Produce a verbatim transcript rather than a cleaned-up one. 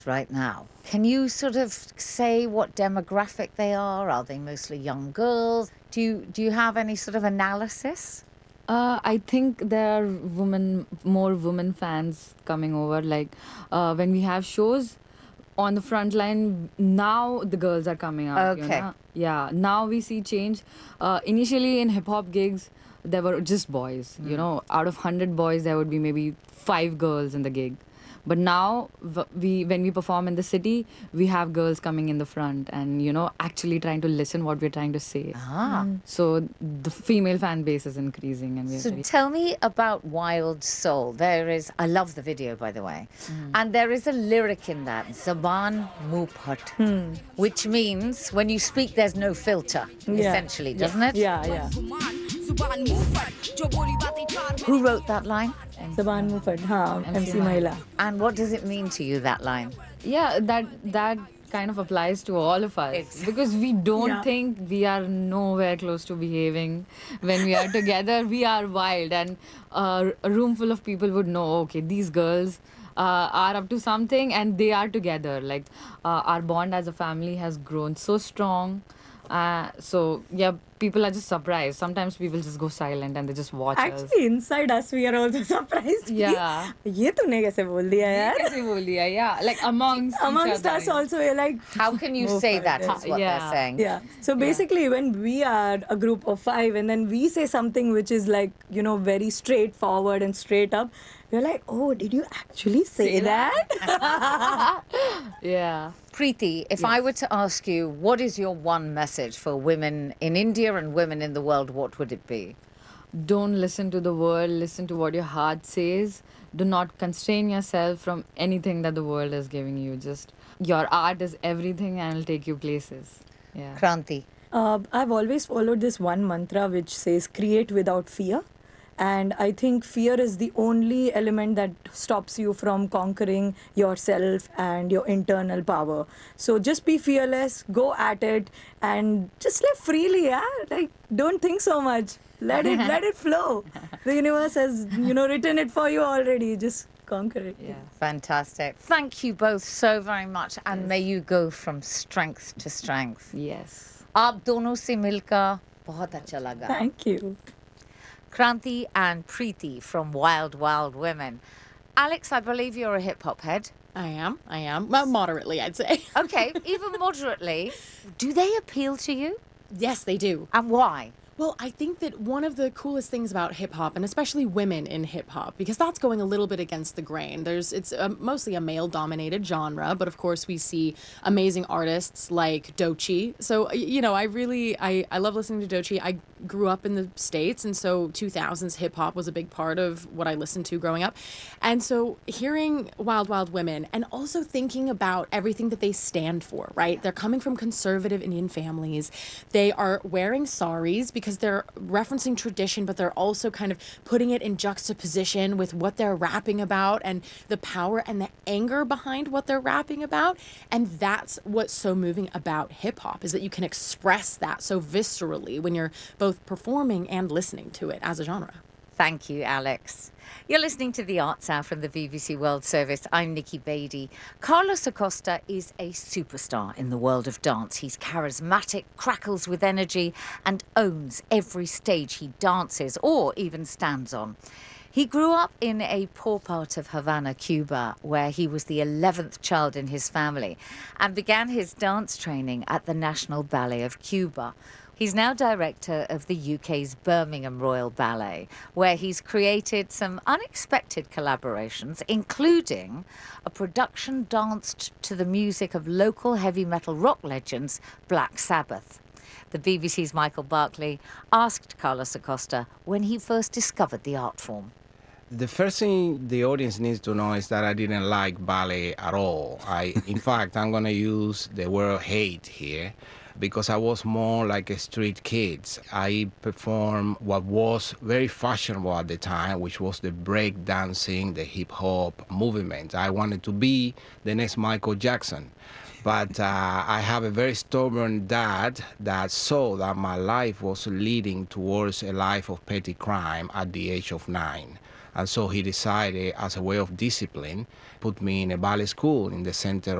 right now. Can you sort of say what demographic they are? Are they mostly young girls? Do you do you have any sort of analysis? Uh, I think there are women, more women fans coming over. Like uh, when we have shows on the front line, now the girls are coming out. You Okay. know, yeah. Now we see change. Uh, initially in hip hop gigs, there were just boys. You know, out of hundred boys, there would be maybe five girls in the gig. But now, w- we when we perform in the city, we have girls coming in the front and you know actually trying to listen what we're trying to say. Ah. So the female fan base is increasing, and we're So very tell me about Wild Soul. There is, I love the video, by the way. And there is a lyric in that, Zaban Muphat, which means when you speak, there's no filter, Yeah. essentially, doesn't it? Yeah, yeah. Who wrote that line? Saban Mufad, हाँ, M C M C Mahila. And what does it mean to you, that line? yeah that that kind of applies to all of us It's- because we don't Yeah. think we are nowhere close to behaving when we are together. We are wild, and uh, a room full of people would know, okay, these girls uh, are up to something and they are together. Like uh, our bond as a family has grown so strong. Uh, so yeah, people are just surprised. Sometimes people just go silent and they just watch us. Actually, inside us, we are also surprised. कि Yeah. ये तूने कैसे बोल दिया यार? कैसे बोल दिया? Yeah, like amongst each Amongst other. us also, we're like, How can you say that, is what they're Yeah. saying. yeah. So basically, when we are a group of five and then we say something which is like, you know, very straightforward and straight up, we're like, oh, did you actually say, Say that? Yeah. Preeti, if I were to ask you, what is your one message for women in India and women in the world, what would it be? Don't listen to the world, listen to what your heart says. Do not constrain yourself from anything that the world is giving you. Just your art is everything and it'll take you places. Yeah. Kranti. Uh, I've always followed this one mantra which says create without fear. And I think fear is the only element that stops you from conquering yourself and your internal power. So just be fearless, go at it, and just live freely. Yeah, like don't think so much. Let it, let it flow. The universe has, you know, written it for you already. Just conquer it. Yeah. Fantastic. Thank you both so very much, and may you go from strength to strength. Yes. आप दोनों से मिलकर बहुत अच्छा लगा. Thank you. Kranti and Preeti from Wild Wild Women. Alex, I believe you're a hip hop head. I am. I am. Well, moderately, I'd say. Okay, even moderately. Do they appeal to you? Yes, they do. And why? Well, I think that one of the coolest things about hip hop, and especially women in hip hop, because that's going a little bit against the grain. There's it's a, mostly a male-dominated genre, but of course we see amazing artists like Doechii. So y- you know, I really I I love listening to Doechii. I grew up in the States, and so two thousands hip hop was a big part of what I listened to growing up. And so hearing Wild Wild Women and also thinking about everything that they stand for, right? They're coming from conservative Indian families. They are wearing saris because they're referencing tradition, but they're also kind of putting it in juxtaposition with what they're rapping about and the power and the anger behind what they're rapping about. And that's what's so moving about hip hop, is that you can express that so viscerally when you're both performing and listening to it as a genre. Thank you, Alex. You're listening to The Arts Hour from the B B C World Service. I'm Nikki Beatty. Carlos Acosta is a superstar in the world of dance. He's charismatic, crackles with energy, and owns every stage he dances or even stands on. He grew up in a poor part of Havana, Cuba, where he was the eleventh child in his family and began his dance training at the National Ballet of Cuba. He's now director of the U K's Birmingham Royal Ballet, where he's created some unexpected collaborations, including a production danced to the music of local heavy metal rock legends Black Sabbath. The B B C's Michael Barkley asked Carlos Acosta when he first discovered the art form. The first thing the audience needs to know is that I didn't like ballet at all. I, in fact, I'm going to use the word hate here because I was more like a street kid. I performed what was very fashionable at the time, which was the break dancing, the hip hop movement. I wanted to be the next Michael Jackson. But uh, I have a very stubborn dad that saw that my life was leading towards a life of petty crime at the age of nine. And so he decided, as a way of discipline, put me in a ballet school in the center